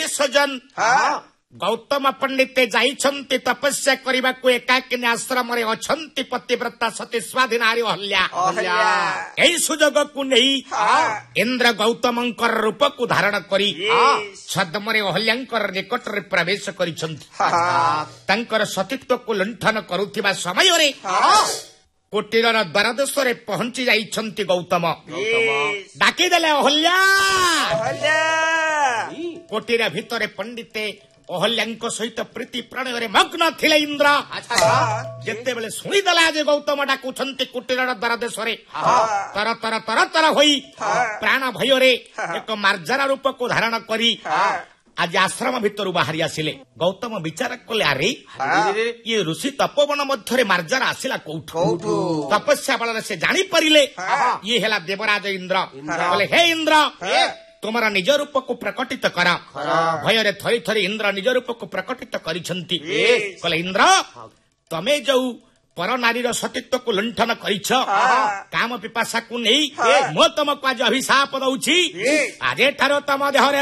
ସଜନ ଗୌତମ ପଣ୍ଡିତେ ଯାଇଛନ୍ତି ତପସ୍ୟା କରିବାକୁ ଏକାକିନୀ ଆଶ୍ରମରେ ଅଛନ୍ତି ପତିବ୍ରତା ସତୀ ସ୍ୱାଧୀନାରୀ ଅହଲ୍ୟା ଏହି ସୁଯୋଗକୁ ନେଇ ଇନ୍ଦ୍ର ଗୌତମଙ୍କର ରୂପକୁ ଧାରଣ କରି ଛଦ୍ମରେ ଅହଲ୍ୟାଙ୍କର ନିକଟରେ ପ୍ରବେଶ କରିଛନ୍ତି। ତାଙ୍କର ସତୀତ୍ୱକୁ ଲୁଣ୍ଠନ କରୁଥିବା ସମୟରେ କୁଟୀରର ଦ୍ୱାରଦେଶରେ ପହଞ୍ଚି ଯାଇଛନ୍ତି ଗୌତମ। ଡାକିଦେଲେ ଅହଲ୍ୟା। କୁଟୀର ଭିତରେ ପଣ୍ଡିତେ ଅହଲ୍ୟାଙ୍କ ସହିତ ପ୍ରୀତି ପ୍ରଣୟରେ ମଗ୍ନ ଥିଲେ ଇନ୍ଦ୍ର। ଯେତେବେଳେ ଶୁଣିଦେଲା ଯେ ଗୌତମ ଡାକୁଛନ୍ତି କୁଟୀରର ଦ୍ୱାରଦେଶରେ ତର ତର ତର ତର ହୋଇ ପ୍ରାଣ ଭୟରେ ଏକ ମାର୍ଜରା ରୂପକୁ ଧାରଣ କରି ଆଜି ଆଶ୍ରମ ଭିତରୁ ବାହାରି ଆସିଲେ। ଗୌତମ ବିଚାର କଲେ ଆରେ ଇଏ ଋଷି ତପୋବନ ମଧ୍ୟରେ ମାର୍ଜରା ଆସିଲା କୋଉଠୁ? ତପସ୍ୟା ବଳରେ ସେ ଜାଣିପାରିଲେ ଇଏ ହେଲା ଦେବରାଜ ଇନ୍ଦ୍ର। କହିଲେ ହେ ଇନ୍ଦ୍ର ତୁମର ନିଜ ରୂପକୁ ପ୍ରକଟିତ କର। ଭୟରେ ଥରି ଥରି ଇନ୍ଦ୍ର ନିଜ ରୂପକୁ ପ୍ରକଟିତ କରିଛନ୍ତି। କହିଲେ ଇନ୍ଦ୍ର ତମେ ଯୋଉ ପର ନାରୀର ସତୀତ୍ୱକୁ ଲୁଣ୍ଠନ କରିଛ କାମ ପିପାସାକୁ ନେଇ ମୁଁ ତମକୁ ଆଜି ଅଭିଶାପ ଦଉଛି। ଆଜିଠାରୁ ତମ ଦେହରେ